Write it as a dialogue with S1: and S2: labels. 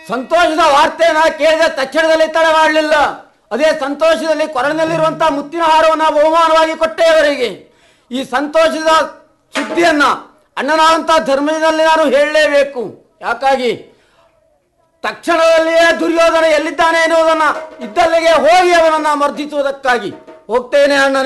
S1: ಸಂತೋಷದ ವಾರ್ತೆಯನ್ನ ಕೇಳಿದ ತಕ್ಷಣದಲ್ಲಿ ತಡೆ ಮಾಡಲಿಲ್ಲ. ಅದೇ ಸಂತೋಷದಲ್ಲಿ ಕೊರಳಿನಲ್ಲಿರುವಂತಹ ಮುತ್ತಿನ ಹಾರವನ್ನು ಬಹುಮಾನವಾಗಿ ಕೊಟ್ಟೆ ಅವರಿಗೆ. ಈ ಸಂತೋಷದ ಸುದ್ದಿಯನ್ನ ಅಣ್ಣನಾದಂತಹ ಧರ್ಮದಲ್ಲಿ ನಾನು ಹೇಳಲೇಬೇಕು. ಯಾಕಾಗಿ ತಕ್ಷಣದಲ್ಲಿಯೇ ದುರ್ಯೋಧನ ಎಲ್ಲಿದ್ದಾನೆ ಎನ್ನುವುದನ್ನು ಇದ್ದಲ್ಲಿಗೆ ಹೋಗಿ ಅವನನ್ನು ಮರ್ದಿಸುವುದಕ್ಕಾಗಿ ಹೋಗ್ತೇನೆ ಅಣ್ಣ.